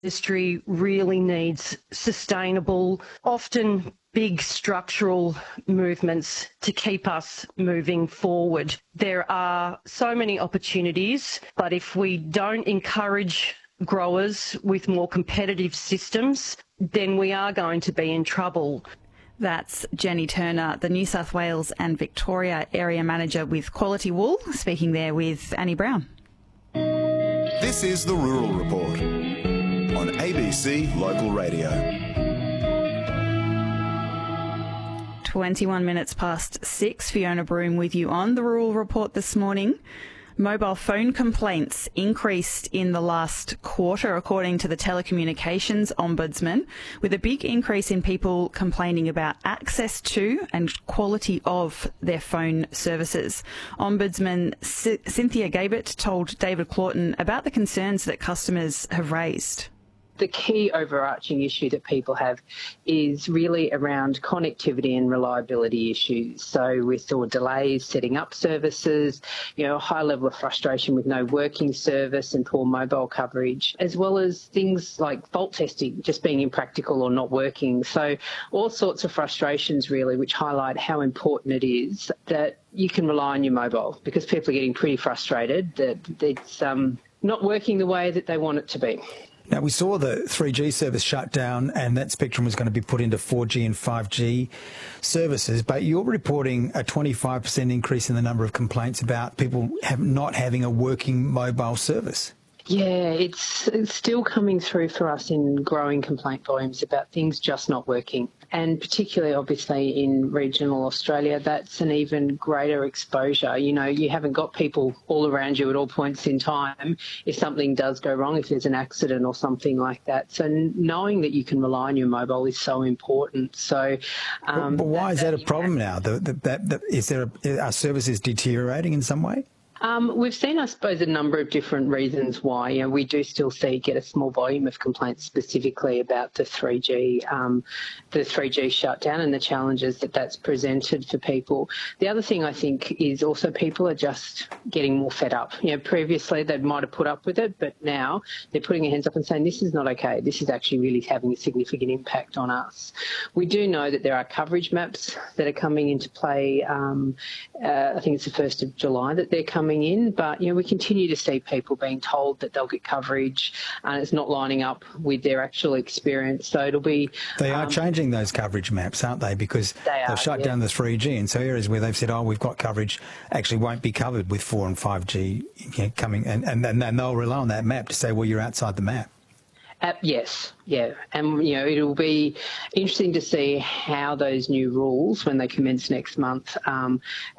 Industry really needs sustainable, often big structural movements to keep us moving forward. There are so many opportunities, but if we don't encourage growers with more competitive systems, then we are going to be in trouble. That's Jenny Turner, the New South Wales and Victoria Area Manager with Quality Wool, speaking there with Annie Brown. This is the Rural Report on ABC Local Radio. 21 minutes past 6, Fiona Broom with you on the Rural Report this morning. Mobile phone complaints increased in the last quarter, according to the Telecommunications Ombudsman, with a big increase in people complaining about access to and quality of their phone services. Ombudsman Cynthia Gabert told David Claughton about the concerns that customers have raised. The key overarching issue that people have is really around connectivity and reliability issues. So we saw delays setting up services, a high level of frustration with no working service and poor mobile coverage, as well as things like fault testing just being impractical or not working. So all sorts of frustrations really, which highlight how important it is that you can rely on your mobile, because people are getting pretty frustrated that it's not working the way that they want it to be. Now, we saw the 3G service shut down and that spectrum was going to be put into 4G and 5G services, but you're reporting a 25% increase in the number of complaints about people not having a working mobile service. Yeah, it's still coming through for us in growing complaint volumes about things just not working. And particularly, obviously, in regional Australia, that's an even greater exposure. You haven't got people all around you at all points in time if something does go wrong, if there's an accident or something like that. So knowing that you can rely on your mobile is so important. So, but why is that a problem now? Are services deteriorating in some way? We've seen, I suppose, a number of different reasons why. We do still get a small volume of complaints specifically about the 3G shutdown and the challenges that that's presented for people. The other thing I think is also people are just getting more fed up. Previously they might have put up with it, but now they're putting their hands up and saying, this is not okay. This is actually really having a significant impact on us. We do know that there are coverage maps that are coming into play. I think it's the 1st of July that they're coming in, but we continue to see people being told that they'll get coverage and it's not lining up with their actual experience. So it'll be... They are changing those coverage maps, aren't they? Because they've shut down the 3G, and so areas where they've said, we've got coverage, actually won't be covered with 4 and 5G coming, and then they'll rely on that map to say, well, you're outside the map. Yes, yeah. And, it'll be interesting to see how those new rules, when they commence next month, how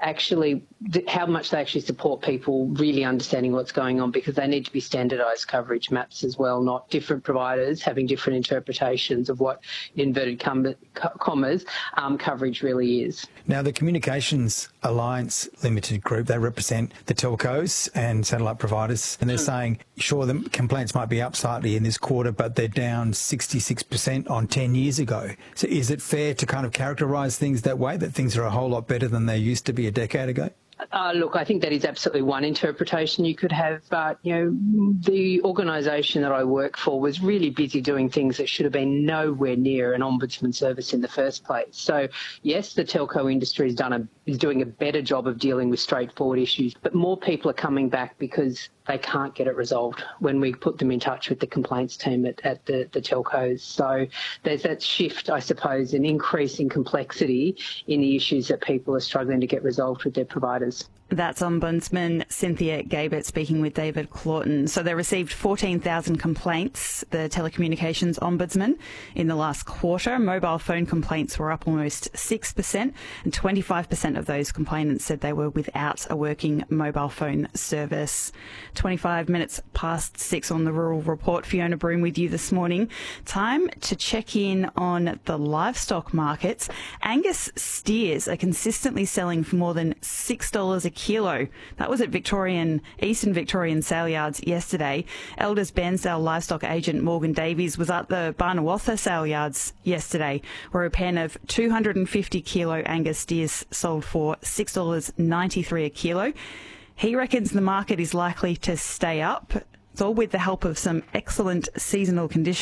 much they actually support people really understanding what's going on, because they need to be standardised coverage maps as well, not different providers having different interpretations of what, inverted commas, coverage really is. Now, the Communications Alliance Limited Group, they represent the telcos and satellite providers, and they're saying, sure, the complaints might be up slightly in this quarter, but they're down 66% on 10 years ago. So is it fair to kind of characterise things that way, that things are a whole lot better than they used to be a decade ago? Look, I think that is absolutely one interpretation you could have, but, the organisation that I work for was really busy doing things that should have been nowhere near an ombudsman service in the first place. So, yes, the telco industry is doing a better job of dealing with straightforward issues, but more people are coming back because they can't get it resolved when we put them in touch with the complaints team at the telcos. So there's that shift, I suppose, an increase in complexity in the issues that people are struggling to get resolved with their providers. That's Ombudsman Cynthia Gabert speaking with David Claughton. So they received 14,000 complaints, the Telecommunications Ombudsman, in the last quarter. Mobile phone complaints were up almost 6%, and 25% of those complainants said they were without a working mobile phone service. 25 minutes past 6 on the Rural Report. Fiona Broom with you this morning. Time to check in on the livestock markets. Angus steers are consistently selling for more than $6 a kilo. That was at Eastern Victorian sale yards yesterday. Elders Bairnsdale livestock agent Morgan Davies was at the Barnawatha sale yards yesterday, where a pen of 250 kilo Angus steers sold for $6.93 a kilo. He reckons the market is likely to stay up It's all with the help of some excellent seasonal conditions.